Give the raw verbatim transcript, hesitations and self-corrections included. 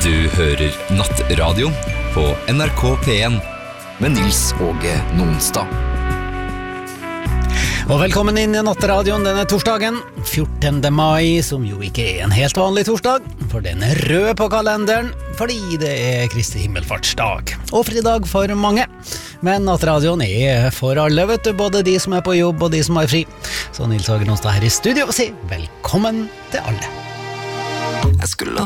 Du hører Nattradio på N R K P en med Nils Åge Nonstad. Og velkommen inn i Natteradioen denne torsdagen, fjortende mai, som jo ikke er en helt vanlig torsdag, for den er rød på kalenderen, fordi det er Kristi himmelfartsdag, og fridag for mange. Men Natteradioen er for alle, vet du, både de som er på jobb og de som har fri. Så Nils Åge Nonstad her i studio og sier velkommen til alle. Jeg skulle